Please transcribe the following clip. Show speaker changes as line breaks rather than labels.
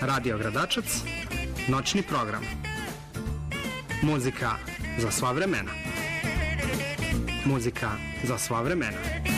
Radio Gradačac, noćni program. Muzika za sva vremena. Muzika za sva vremena.